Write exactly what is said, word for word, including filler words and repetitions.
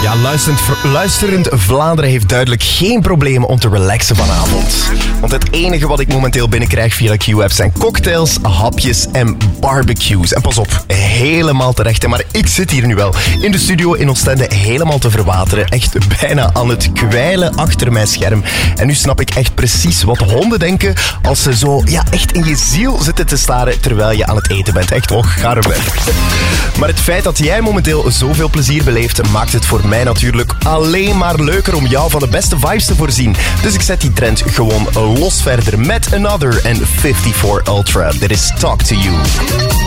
Ja, luisterend, luisterend Vlaanderen heeft duidelijk geen problemen om te relaxen vanavond. Want het enige wat ik momenteel binnenkrijg via de Q-app zijn cocktails, hapjes en barbecues. En pas op, helemaal terecht. Maar ik zit hier nu wel in de studio in Oostende helemaal te verwateren. Echt bijna aan het kwijlen achter mijn scherm. En nu snap ik echt precies wat honden denken als ze zo ja, echt in je ziel zitten te staren terwijl je aan het eten bent. Echt, och, ga erbij. Maar het feit dat jij momenteel zoveel plezier beleeft, maakt het voor mij natuurlijk alleen maar leuker om jou van de beste vibes te voorzien. Dus ik zet die trend gewoon los verder met Another en vijfenvijftig Ultra. Dit is Talk to You.